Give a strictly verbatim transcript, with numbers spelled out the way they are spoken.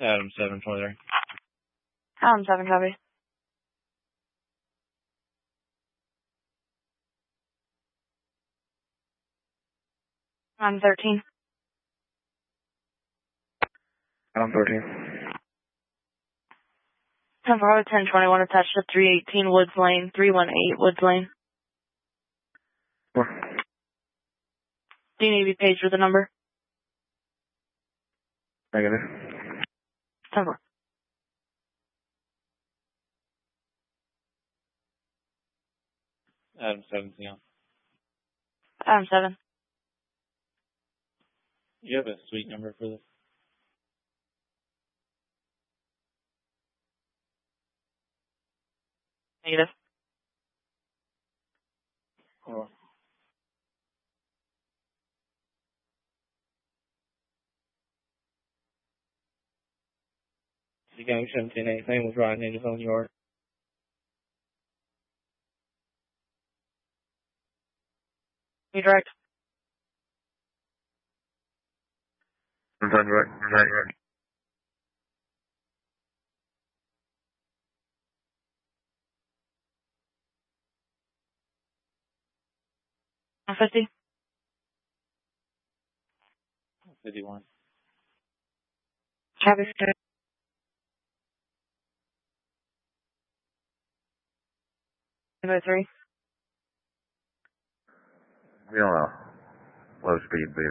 Adam seven twenty-three. Adam seven, copy. Adam thirteen. Adam thirteen. ten four, ten twenty-one attached to three eighteen Woods Lane, three one eight Woods Lane. Four. Do you need to be paged with a number? Negative. ten four. Adam seventeen. Adam seven. You have a suite number for this? Negative. Oh. You got seventeen anything was riding in his own yard. You direct. I'm done right. Right, right. one fifty. fifty-one. Copy. Number three. We don't know. Low speed vehicle.